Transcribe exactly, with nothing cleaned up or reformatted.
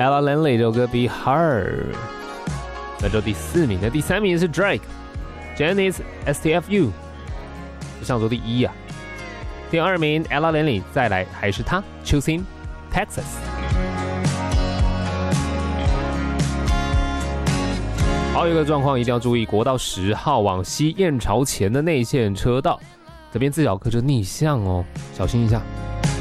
Ella Langley 这首歌 Be Her。本周第四名的第三名是 Drake Janice S T F U， 是上周第一啊。第二名 Ella Langley， 再来还是他 Choosing Texas。还有一个状况一定要注意，国道十号往西燕巢前的内线车道，这边自小客车逆向哦，小心一下。